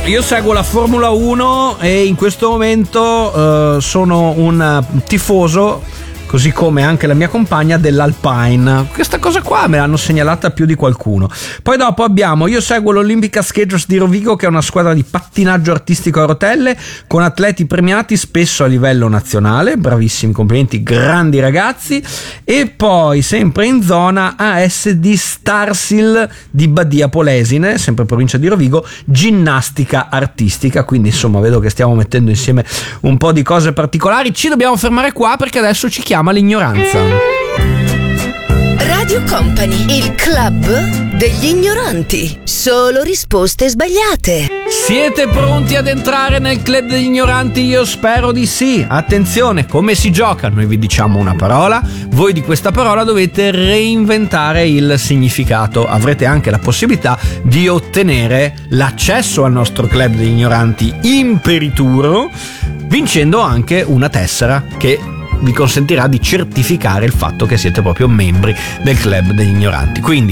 io seguo la Formula 1 e in questo momento sono un tifoso, così come anche la mia compagna, dell'Alpine. Questa cosa qua me l'hanno segnalata più di qualcuno. Poi dopo io seguo l'Olympica Skaters di Rovigo, che è una squadra di pattinaggio artistico a rotelle con atleti premiati spesso a livello nazionale, bravissimi, complimenti, grandi ragazzi. E poi sempre in zona ASD Starsil di Badia Polesine, sempre provincia di Rovigo, ginnastica artistica. Quindi insomma vedo che stiamo mettendo insieme un po' di cose particolari. Ci dobbiamo fermare qua perché adesso ci chiama l'ignoranza. Radio Company, il club degli ignoranti. Solo risposte sbagliate. Siete pronti ad entrare nel club degli ignoranti? Io spero di sì. Attenzione, come si gioca? Noi vi diciamo una parola, voi di questa parola dovete reinventare il significato. Avrete anche la possibilità di ottenere l'accesso al nostro club degli ignoranti imperituro, vincendo anche una tessera che vi consentirà di certificare il fatto che siete proprio membri del club degli ignoranti. Quindi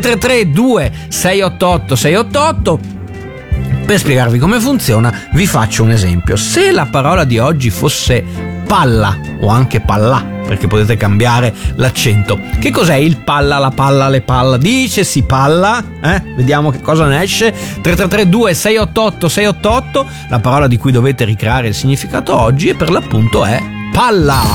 333-2688-688. Per spiegarvi come funziona vi faccio un esempio. Se la parola di oggi fosse palla o anche pallà, perché potete cambiare l'accento, che cos'è il palla, la palla, le palla? Dicesi palla, vediamo che cosa ne esce. 333-2688-688. La parola di cui dovete ricreare il significato oggi e per l'appunto è palla.